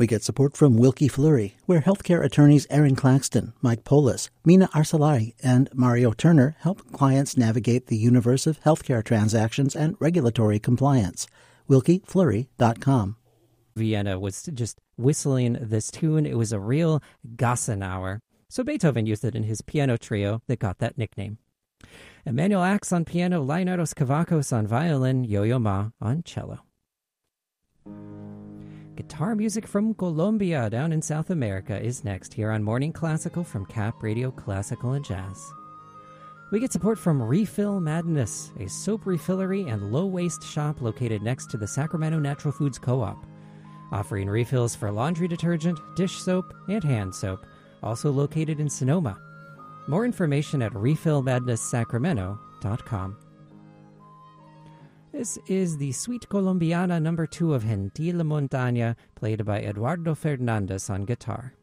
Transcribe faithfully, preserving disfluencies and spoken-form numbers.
We get support from Wilkie Fleury, where healthcare attorneys Aaron Claxton, Mike Polis, Mina Arsalari, and Mario Turner help clients navigate the universe of healthcare transactions and regulatory compliance. wilkie fleury dot com. Vienna was just whistling this tune. It was a real Gassenauer. So Beethoven used it in his piano trio that got that nickname. Emanuel Ax on piano, Leonidas Kavakos on violin, Yo-Yo Ma on cello. Guitar music from Colombia down in South America is next here on Morning Classical from Cap Radio Classical and Jazz. We get support from Refill Madness, a soap refillery and low-waste shop located next to the Sacramento Natural Foods Co-op, offering refills for laundry detergent, dish soap, and hand soap, also located in Sonoma. More information at refill madness sacramento dot com. This is the Suite Colombiana number two of Gentil Montaña, played by Eduardo Fernandez on guitar.